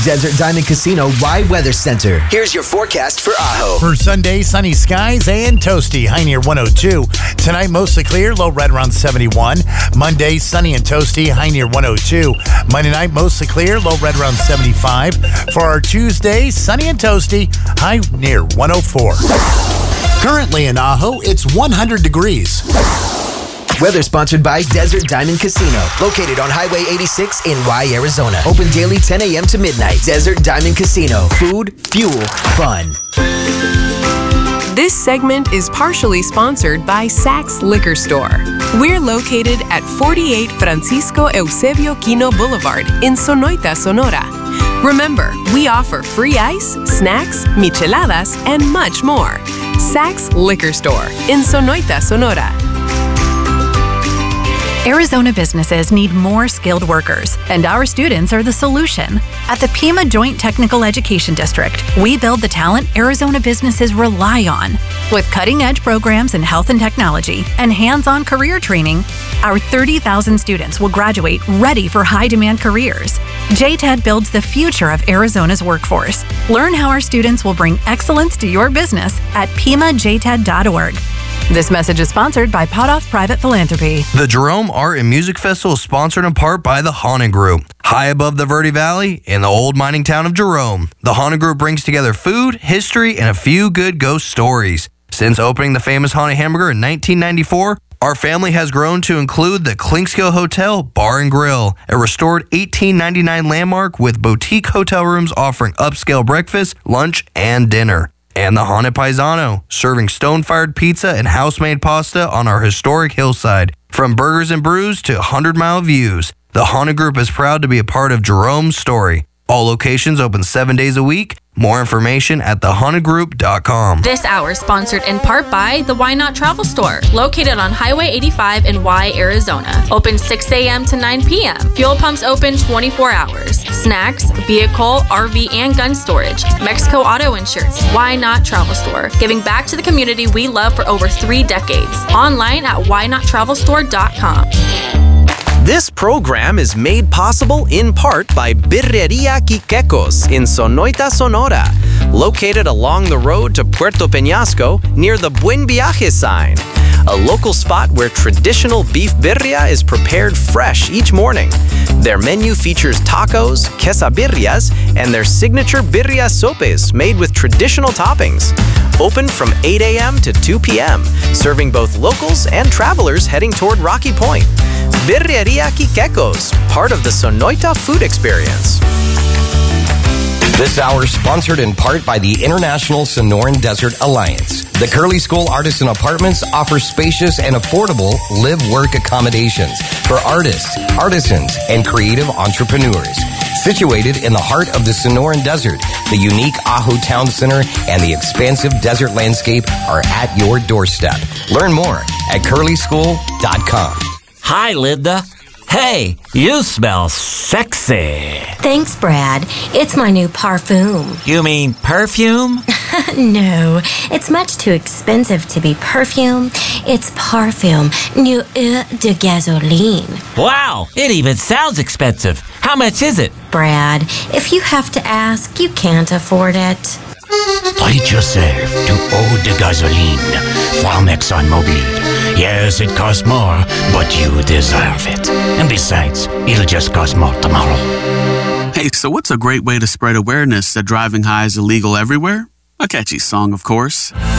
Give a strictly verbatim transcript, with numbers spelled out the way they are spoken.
Desert Diamond Casino Y Weather Center. Here's your forecast for Ajo. For Sunday, sunny skies and toasty. High near one oh two. Tonight, mostly clear. Low right around seventy-one. Monday, sunny and toasty. High near one oh two. Monday night, mostly clear. Low right around seventy-five. For our Tuesday, sunny and toasty. High near one oh four. Currently in Ajo, it's one hundred degrees. Weather sponsored by Desert Diamond Casino, located on Highway eighty-six in Y, Arizona. Open daily ten a.m. to midnight. Desert Diamond Casino. Food, fuel, fun. This segment is partially sponsored by Saks Liquor Store. We're located at forty-eight Francisco Eusebio Quino Boulevard in Sonoita, Sonora. Remember, we offer free ice, snacks, micheladas, and much more. Saks Liquor Store in Sonoita, Sonora. Arizona businesses need more skilled workers, and our students are the solution. At the Pima Joint Technical Education District, we build the talent Arizona businesses rely on. With cutting-edge programs in health and technology and hands-on career training, our thirty thousand students will graduate ready for high-demand careers. J T E D builds the future of Arizona's workforce. Learn how our students will bring excellence to your business at pima j t e d dot org. This message is sponsored by Potoff Private Philanthropy. The Jerome Art and Music Festival is sponsored in part by the Haunted Group. High above the Verde Valley in the old mining town of Jerome, the Haunted Group brings together food, history, and a few good ghost stories. Since opening the famous Haunted Hamburger in nineteen ninety-four, our family has grown to include the Klinkskill Hotel Bar and Grill, a restored eighteen ninety-nine landmark with boutique hotel rooms offering upscale breakfast, lunch, and dinner. And the Haunted Paisano, serving stone-fired pizza and house-made pasta on our historic hillside. From burgers and brews to hundred-mile views, the Haunted Group is proud to be a part of Jerome's story. All locations open seven days a week. More information at the haunted group dot com. This hour sponsored in part by the Why Not Travel Store, located on Highway eighty-five in Y, Arizona. Open six a.m. to nine p.m. Fuel pumps open twenty-four hours. Snacks, vehicle, R V, and gun storage. Mexico Auto Insurance. Why Not Travel Store, giving back to the community we love for over three decades. Online at why not travel store dot com. This program is made possible in part by Birreria Quiquecos in Sonoita, Sonora, located along the road to Puerto Peñasco near the Buen Viaje sign, a local spot where traditional beef birria is prepared fresh each morning. Their menu features tacos, quesabirrias, and their signature birria sopes made with traditional toppings. Open from eight a.m. to two p.m., serving both locals and travelers heading toward Rocky Point. Birreria Quiquecos, part of the Sonoita food experience. This hour sponsored in part by the International Sonoran Desert Alliance. The Curly School Artisan Apartments offer spacious and affordable live-work accommodations for artists, artisans, and creative entrepreneurs. Situated in the heart of the Sonoran Desert, the unique Ajo Town Center and the expansive desert landscape are at your doorstep. Learn more at curly school dot com. Hi, Linda. Hey, you smell sexy. Thanks, Brad. It's my new parfum. You mean perfume? No, it's much too expensive to be perfume. It's parfum, new eau de gasoline. Wow, it even sounds expensive. How much is it? Brad, if you have to ask, you can't afford it. Treat yourself to eau de gasoline from ExxonMobil. Yes, it costs more, but you deserve it. And besides, it'll just cost more tomorrow. Hey, so what's a great way to spread awareness that driving high is illegal everywhere? A catchy song, of course.